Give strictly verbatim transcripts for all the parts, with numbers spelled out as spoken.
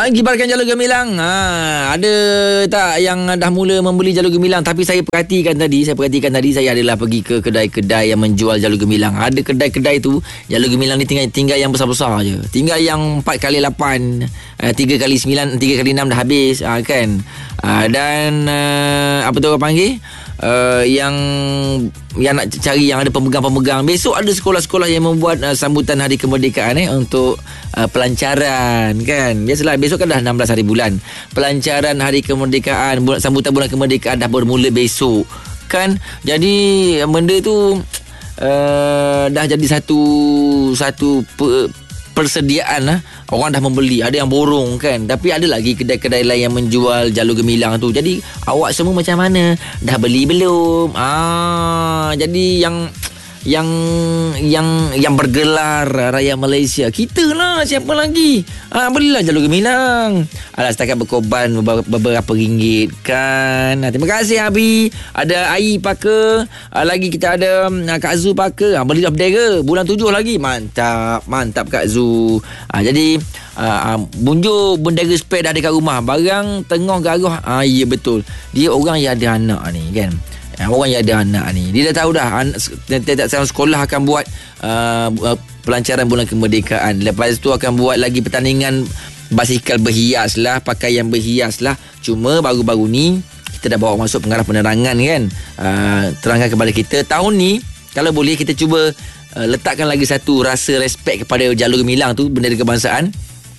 Ah, gibarkan jalur gemilang. Ha, ada tak yang dah mula membeli jalur gemilang? Tapi saya perhatikan tadi, saya perhatikan tadi saya adalah pergi ke kedai-kedai yang menjual jalur gemilang. Ada kedai-kedai tu jalur gemilang ni tinggal tinggal yang besar-besar je. Tinggal yang empat kali lapan, tiga kali sembilan, tiga kali enam dah habis, ha, kan? Ha, dan uh, apa tu orang panggil? Uh, yang yang nak cari yang ada pemegang-pemegang. Besok ada sekolah-sekolah yang membuat uh, sambutan hari kemerdekaan eh untuk uh, pelancaran, kan. Biasalah besok kan dah enam belas hari bulan. Pelancaran hari kemerdekaan, bulan, sambutan bulan kemerdekaan dah bermula besok, kan. Jadi benda tu uh, dah jadi satu satu pe, persediaan lah. Orang dah membeli, ada yang borong, kan. Tapi ada lagi kedai-kedai lain yang menjual jalur gemilang tu. Jadi awak semua macam mana? Dah beli belum? Ah, jadi yang yang yang yang bergelar Raya Malaysia kita lah, siapa lagi? Ah, belilah jalur gemilang. Alah, setakat berkorban beberapa, beberapa ringgit, kan. Ah, terima kasih Abi. Ada Ai Paka, ah, lagi kita ada ah, Kak Zu Paka. Ah, belilah bendera bulan tujuh lagi. Mantap, mantap Kak Zu. Ah, jadi ah, bunjuk bendera spare dah ada kat rumah. Barang tengah garuh. Ah, ya betul. Dia orang yang ada anak ni, kan. Orang yang ada anak ni, dia dah tahu dah tiap-tiap sekolah akan buat uh, pelancaran bulan kemerdekaan. Lepas tu akan buat lagi pertandingan basikal berhias lah, pakaian berhias lah. Cuma baru-baru ni kita dah bawa masuk pengarah penerangan, kan. uh, Terangkan kepada kita tahun ni kalau boleh kita cuba uh, letakkan lagi satu rasa respect kepada jalur gemilang tu, bendera kebangsaan.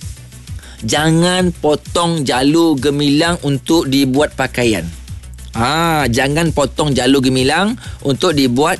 Jangan potong jalur gemilang untuk dibuat pakaian. Ah, jangan potong jalur gemilang untuk dibuat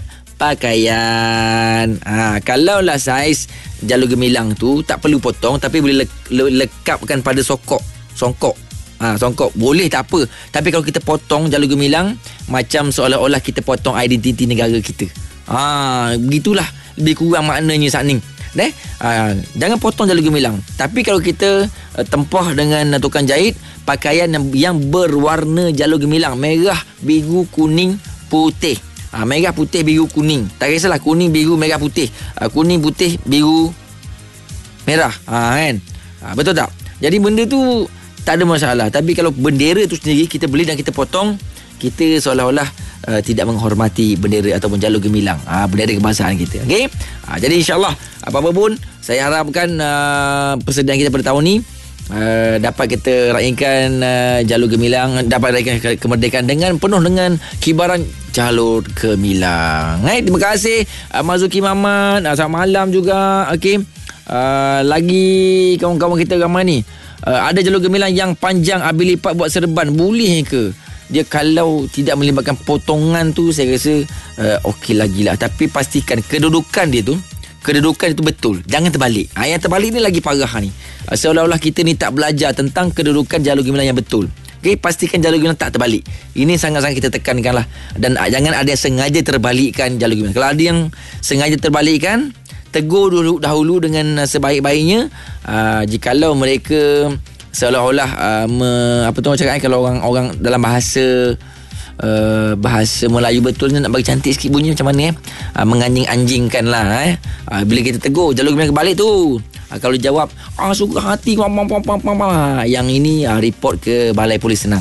pakaian. Ah, kalaulah saiz jalur gemilang tu tak perlu potong, tapi boleh le- le- lekapkan pada sokok, songkok. Ah, songkok boleh, tak apa. Tapi kalau kita potong jalur gemilang, macam seolah-olah kita potong identiti negara kita. Ah, begitulah lebih kurang maknanya saat ni. Eh? Ah, jangan potong jalur gemilang. Tapi kalau kita uh, tempah dengan uh, tukang jahit pakaian yang, yang berwarna jalur gemilang, merah, biru, kuning, putih. Ha, merah, putih, biru, kuning. Tak kisahlah kuning, biru, merah, putih. Ha, kuning, putih, biru, merah. Ha, kan? Ha, betul tak? Jadi benda tu tak ada masalah. Tapi kalau bendera tu sendiri kita beli dan kita potong, kita seolah-olah uh, tidak menghormati bendera ataupun jalur gemilang. Ha, bendera kebangsaan kita. Okey? Ha, jadi insyaAllah apa-apa pun saya harapkan uh, persediaan kita pada tahun ni Uh, dapat kita raikan uh, jalur gemilang, dapat raikan ke- kemerdekaan dengan penuh dengan kibaran jalur gemilang. Hai, terima kasih uh, Mazuki Mamat. Uh, selamat malam juga. Okey. Uh, lagi kawan-kawan kita ramai ni. Uh, ada jalur gemilang yang panjang habis lipat buat serban. Boleh ke? Dia kalau tidak melibatkan potongan tu, saya rasa uh, okey lagi lah. Tapi pastikan kedudukan dia tu, kedudukan itu betul. Jangan terbalik. Ha, yang terbalik ni lagi parah ni. Ha, seolah-olah kita ni tak belajar tentang kedudukan jalur gemilang yang betul. Okey, pastikan jalur gemilang tak terbalik. Ini sangat-sangat kita tekankan lah. Dan ha, jangan ada yang sengaja terbalikkan jalur gemilang. Kalau ada yang sengaja terbalikkan, tegur dulu dahulu dengan uh, sebaik-baiknya. Uh, jikalau mereka seolah-olah uh, me, apa tu orang cakap, kalau orang-orang dalam bahasa Uh, bahasa Melayu betulnya nak bagi cantik sikit bunyi macam mana eh? Uh, menganjing-anjingkan lah eh? Uh, bila kita tegur jalur gemilang kebalik tu, uh, kalau jawab ah suka hati pam, pam, pam, pam, pam, pam. Yang ini uh, report ke balai polis senang.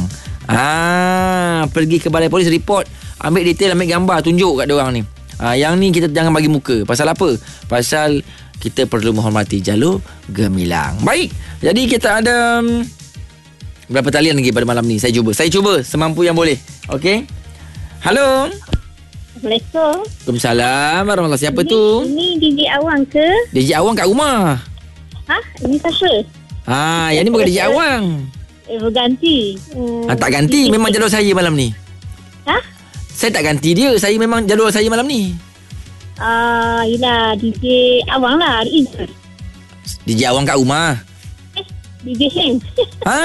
Ah, pergi ke balai polis, report, ambil detail, ambil gambar, tunjuk kat diorang ni. Uh, yang ni kita jangan bagi muka. Pasal apa? Pasal kita perlu menghormati jalur gemilang. Baik, jadi kita ada um, berapa talian lagi pada malam ni? Saya cuba. Saya cuba semampu yang boleh. Okey. Halo. Assalamualaikum. Waalaikumsalam warahmatullahi. Siapa ini, tu? Ini D J Awang ke? D J Awang kat rumah. Ha? Ini siapa? Ha, yang ni bukan D J Awang. Eh, berganti. Hmm, Ha, tak ganti. Memang jadual saya malam ni. Ha? Saya tak ganti dia. Saya memang jadual saya malam ni. Ah, uh, yelah D J Awang lah. D J Awang kat rumah. Eh, D J Heng. Ha.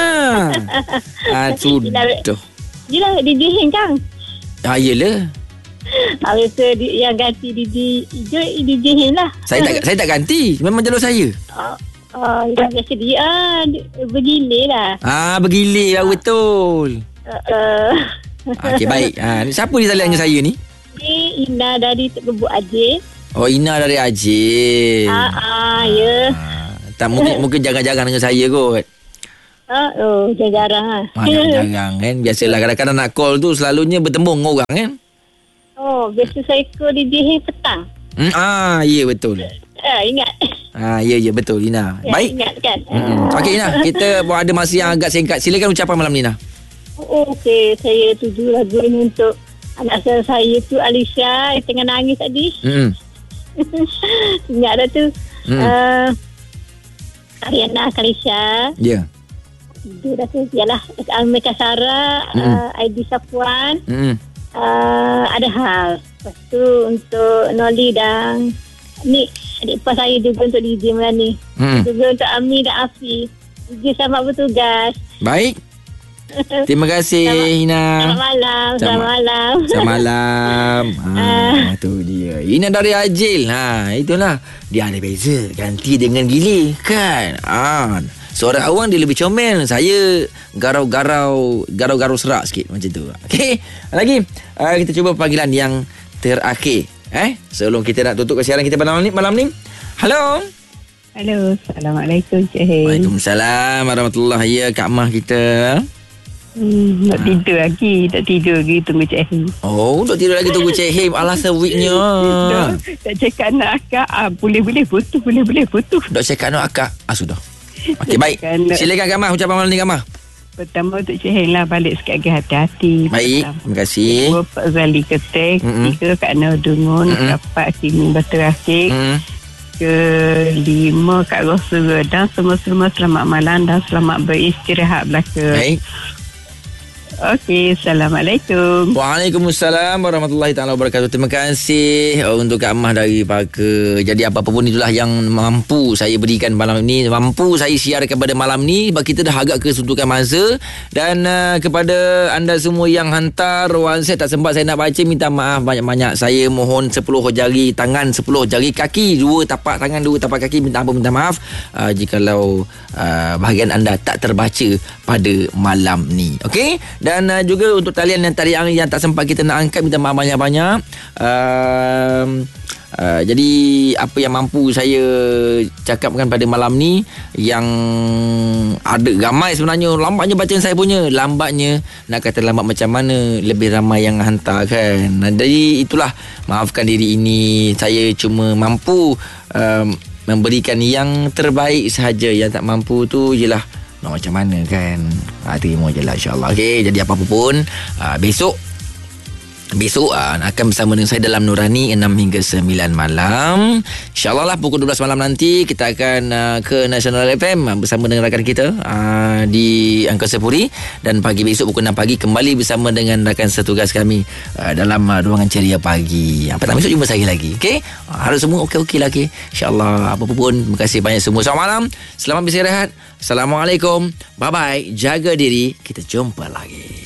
Ha, sudah. Yelah D J Heng kan? Ha, yelah. Ah, biasa yang ganti D J hijau D J Heng lah. Saya tak saya tak ganti. Memang jadual saya. Ah, uh, uh, biasa dia ah, bergilir lah. Ah, bergilir lah, betul. Uh, uh. Okey, baik. Ha, siapa ni talian dengan saya ni? Ni Ina dari Gebuk Ajin. Oh, Ina dari Aceh. Ah, ah, ya. Ah, tak mungkin mungkin jarang-jarang dengan saya kot. Ah, oh, jarang ah. Ha, jarang kan. Biasalah kadang-kadang nak call tu selalunya bertembung orang kan. Oh, biasa saya call D J Heng petang. Hmm, ah, ya betul. Ah, ingat. Ah, ya ya betul Ina. Ya, Baik. ingat kan. Hmm. Okey Ina, kita buat ada masa yang agak singkat. Silakan ucapan malam ni Ina. Oh, okey, saya tuju lagu ini untuk anak saya, saya tu Alisha yang tengah nangis tadi. Hmm. Ingat dah tu. Hmm. Uh, Ariana Kalisha. Ya. Dia dah tu. Yalah. Almeka Sarah. Hmm. Uh, Aidi Sapuan. Hmm. Uh, ada hal. Lepas tu untuk Noli dan ni adik ipar saya juga untuk D J malam ni. Hmm. Juga untuk Ami dan Afi. D J selamat bertugas. Baik. Terima kasih Selamat- Ina. Selamat malam. Selamat Selamat- malam. Selamat malam. Ha, tu dia. Ina dari Ajil. Ha, itulah. Dia ada beza. Ganti dengan Gili. Kan? Ha. Suara awang dia lebih comel. Saya garau-garau, garau-garau serak sikit macam tu. Okey. Lagi uh, kita cuba panggilan yang terakhir. Eh, sebelum kita nak tutup kesiaran kita malam ni, malam ni. Halo. Halo, Assalamualaikum Cik Heng. Waalaikumsalam warahmatullahi. Ya, Kak Mah kita. Hmm, nak tidur lagi, tak tidur lagi tunggu Cik Heng. Oh, tak tidur lagi tunggu Cik Him. Alah seweeknya. Tak, tak cakap nak akak, ah, boleh-boleh putus, boleh-boleh putus. Dok cakap nak akak. Ah, sudah. Okey, baik. Kerana- Silakan Kak Mah ucapan malam ni Kak Mah. Pertama untuk Cik Heng lah, balik sikit lagi hati-hati. Baik, Pertama. terima kasih. Dua, Pak Zali Ketek. Mm-mm. Tiga, Kak Nur Dungun. Mm-mm. Empat, Kimi Batu Rasik. Hmm. Kelima, Kak Rosura. Dan semua-semua selamat malam dan selamat beristirahat belaka. Baik. Okey, Assalamualaikum. Waalaikumsalam warahmatullahi taala wabarakatuh. Terima kasih uh, untuk Kak Mah dari Paka. Jadi apa-apa pun itulah yang mampu saya berikan malam ni, mampu saya siarkan pada malam ni sebab kita dah agak kesuntukan masa. Dan uh, kepada anda semua yang hantar WhatsApp tak sempat saya nak baca, minta maaf banyak-banyak. Saya mohon sepuluh jari tangan, sepuluh jari kaki, dua tapak tangan, dua tapak kaki, minta ampun, minta maaf uh, jikalau uh, bahagian anda tak terbaca pada malam ni. Okey? Dan uh, juga untuk talian yang tadi yang, yang tak sempat kita nak angkat, minta maaf banyak-banyak. Uh, uh, jadi apa yang mampu saya cakapkan pada malam ni, yang ada ramai sebenarnya, lambatnya bacaan saya punya, lambatnya nak kata lambat macam mana, lebih ramai yang hantar kan. Jadi itulah, maafkan diri ini, saya cuma mampu uh, memberikan yang terbaik sahaja. Yang tak mampu tu jelah nak macam mana kan. Ha, terima je lah insyaAllah. Okey, jadi apa-apa pun uh, besok Besok uh, akan bersama dengan saya dalam Nurani enam hingga sembilan malam. InsyaAllah lah pukul dua belas malam nanti kita akan uh, ke National F M uh, bersama dengan rakan kita uh, di Angkasa Puri. Dan pagi besok pukul enam pagi kembali bersama dengan rakan setugas kami uh, dalam uh, Ruangan Ceria Pagi. Petang besok jumpa saya lagi. Okey? Uh, harus semua okey-okey lah. Okay? InsyaAllah apa-apa pun. Terima kasih banyak semua. Selamat malam. Selamat beristirahat. Assalamualaikum. Bye-bye. Jaga diri. Kita jumpa lagi.